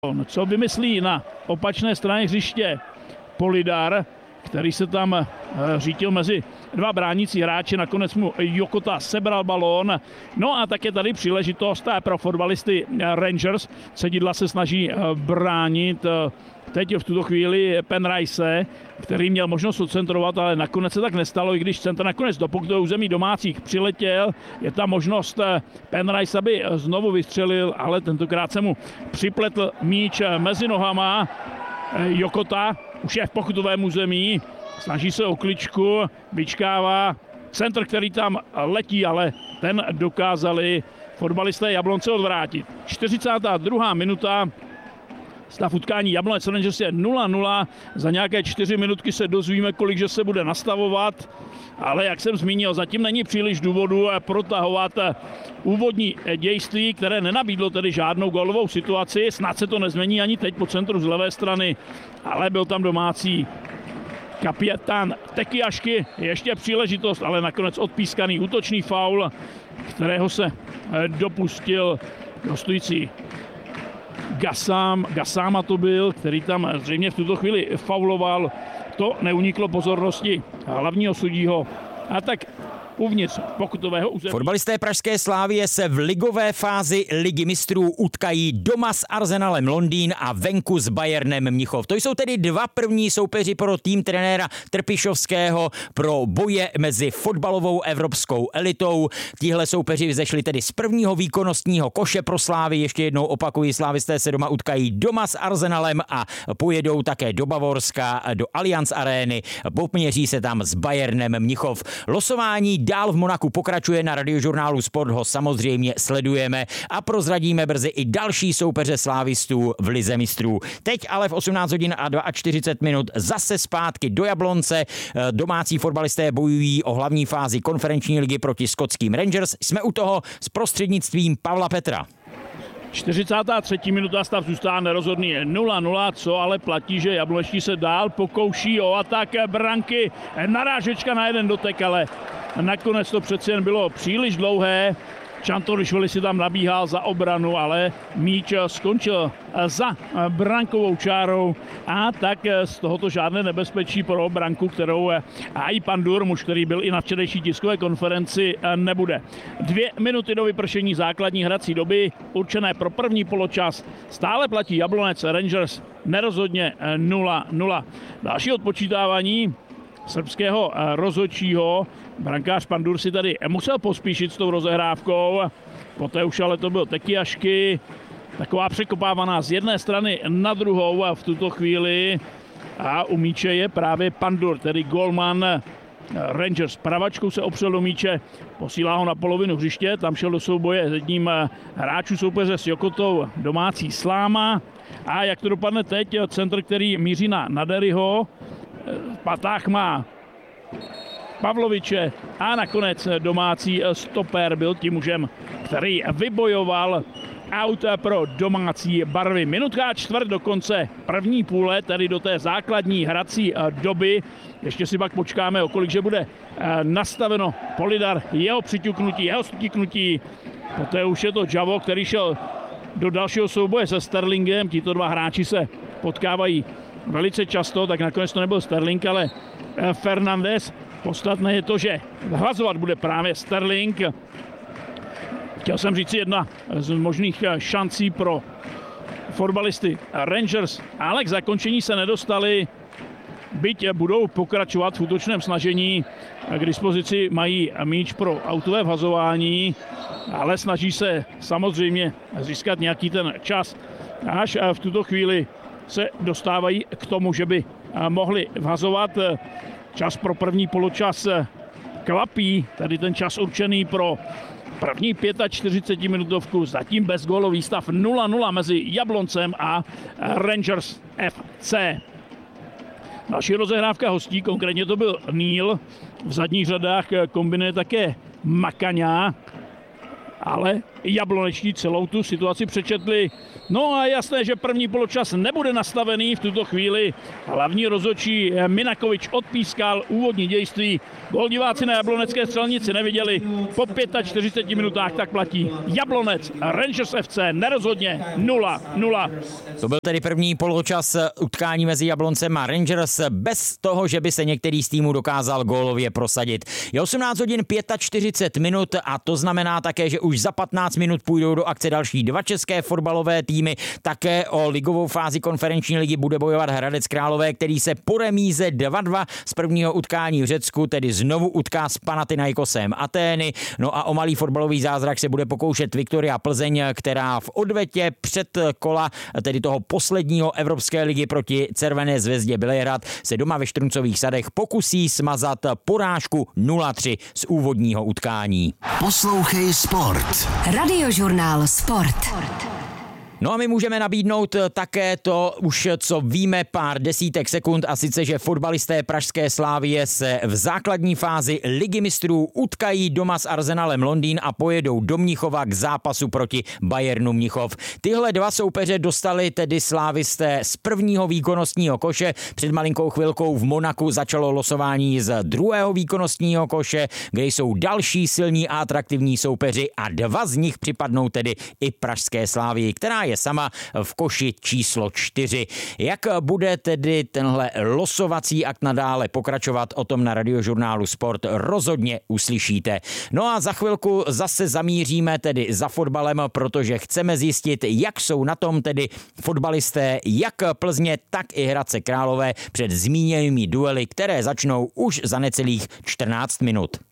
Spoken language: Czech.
Co vymyslí na opačné straně hřiště Polidar, který se tam řítil mezi dva bránící hráče, nakonec mu Jokota sebral balón. No a také tady příležitost pro fotbalisty Rangers. Cedidla se snaží bránit teď v tuto chvíli Penrice, který měl možnost odcentrovat, ale nakonec se tak nestalo, i když centr nakonec do pokutového území domácích přiletěl. Je tam možnost Penrice, aby znovu vystřelil, ale tentokrát se mu připletl míč mezi nohama. Jokota už je v pokutovém území, snaží se o kličku, vyčkává centr, který tam letí, ale ten dokázali fotbalisté Jablonce odvrátit. 42. minuta. Stav utkání Jablonec Rangers je 0-0. Za nějaké 4 minutky se dozvíme, kolik že se bude nastavovat. Ale jak jsem zmínil, zatím není příliš důvodu protahovat úvodní dějství, které nenabídlo tedy žádnou gólovou situaci. Snad se to nezmění ani teď po centru z levé strany, ale byl tam domácí kapitán Tekiašky. Ještě příležitost, ale nakonec odpískaný útočný faul, kterého se dopustil gostující Gassama to byl, který tam zřejmě v tuto chvíli fauloval. To neuniklo pozornosti hlavního sudího. A tak uvnitř pokutového území. Fotbalisté pražské Slavie se v ligové fázi Ligy mistrů utkají doma s Arsenalem Londýn a venku s Bayernem Mnichov. To jsou tedy dva první soupeři pro tým trenéra Trpišovského pro boje mezi fotbalovou evropskou elitou. Tihle soupeři vzešli tedy z prvního výkonnostního koše pro Slávy. Ještě jednou opakuji, slávisté se doma utkají doma s Arsenalem a pojedou také do Bavorska, do Allianz Arény. Poměří se tam s Bayernem Mnichov. Losování dál v Monaku pokračuje, na Radiožurnálu Sport ho samozřejmě sledujeme a prozradíme brzy i další soupeře slávistů v Lize mistrů. Teď ale v 18 hodin a 42 minut zase zpátky do Jablonce. Domácí fotbalisté bojují o hlavní fázi konferenční ligy proti skotským Rangers. Jsme u toho s prostřednictvím Pavla Petra. 43. minuta, stav zůstává nerozhodný 0-0, co ale platí, že jablonečtí se dál pokouší o atak branky. Narážečka na jeden dotek, ale nakonec to přeci jen bylo příliš dlouhé. Čantorišvili si tam nabíhal za obranu, ale míč skončil za brankovou čárou a tak z tohoto žádné nebezpečí pro branku, kterou hájí Pandur, muž, který byl i na včerejší tiskové konferenci, nebude. 2 minuty do vypršení základní hrací doby, určené pro první poločas. Stále platí Jablonec Rangers nerozhodně 0-0. Další odpočítávání srbského rozhodčího. Brankář Pandur si tady musel pospíšit s tou rozehrávkou. Poté už ale to byl Tekiašky. Taková překopávaná z jedné strany na druhou v tuto chvíli. A u míče je právě Pandur, tedy golman Rangers. Pravačkou se opřel do míče, posílá ho na polovinu hřiště. Tam šel do souboje s jedním hráčů soupeře s Jokotou, domácí Sláma. A jak to dopadne teď? Centr, který míří na Naderyho. V patách má Pavloviče a nakonec domácí stoper byl tím mužem, který vybojoval aut pro domácí barvy. Minutka a čtvrt do konce první půle, tedy do té základní hrací doby. Ještě si pak počkáme, o kolik že bude nastaveno Polidar, jeho přiťuknutí, jeho stiknutí. Poté už je to Javo, který šel do dalšího souboje se Sterlingem. Tito dva hráči se potkávají velice často, tak nakonec to nebyl Sterling, ale Fernandez. Podstatné je to, že hlasovat bude právě Sterling. Chtěl jsem říct jedna z možných šancí pro fotbalisty Rangers, ale k zakončení se nedostali, byť budou pokračovat v útočném snažení. K dispozici mají míč pro autové vhazování, ale snaží se samozřejmě získat nějaký ten čas. Až v tuto chvíli se dostávají k tomu, že by mohli vhazovat. Čas pro první poločas kvapí, tady ten čas určený pro první 45 minutovku, zatím bezgólový stav 0-0 mezi Jabloncem a Rangers FC. Další rozehrávka hostí, konkrétně to byl Neil, v zadních řadách kombinuje také Makaňa. ale jablonečtí celou tu situaci přečetli. No a jasné, že první poločas nebude nastavený v tuto chvíli. Hlavní rozhodčí Minakovič odpískal úvodní dějství. Gól diváci na jablonecké střelnici neviděli. Po 45 minutách tak platí Jablonec, Rangers FC nerozhodně 0-0. To byl tedy první poločas utkání mezi Jabloncem a Rangers bez toho, že by se některý z týmů dokázal gólově prosadit. Je 18 hodin 45 minut a to znamená také, že už za 15 minut půjdou do akce další dva české fotbalové týmy. Také o ligovou fázi konferenční ligy bude bojovat Hradec Králové, který se po remíze 2-2 z prvního utkání v Řecku, tedy znovu utká s Panathinaikosem Atény. No a o malý fotbalový zázrak se bude pokoušet Viktoria Plzeň, která v odvetě před kola, tedy toho posledního Evropské ligy proti Červené zvězdě Bělehrad, se doma ve Štruncových Sadech pokusí smazat porážku 0-3 z úvodního utkání. Poslouchej Sport. Radiožurnál Sport. No a my můžeme nabídnout také to už, co víme pár desítek sekund, a sice, že fotbalisté pražské Slavie se v základní fázi Ligy mistrů utkají doma s Arsenalem Londýn a pojedou do Mnichova k zápasu proti Bayernu Mnichov. Tyhle dva soupeře dostali tedy slávisté z prvního výkonnostního koše. Před malinkou chvilkou v Monaku začalo losování z druhého výkonnostního koše, kde jsou další silní a atraktivní soupeři a dva z nich připadnou tedy i pražské Slavii, která je sama v koši číslo 4. Jak bude tedy tenhle losovací akt nadále pokračovat, o tom na Radiožurnálu Sport rozhodně uslyšíte. No a za chvilku zase zamíříme tedy za fotbalem, protože chceme zjistit, jak jsou na tom tedy fotbalisté jak Plzně, tak i Hradce Králové před zmíněnými duely, které začnou už za necelých 14 minut.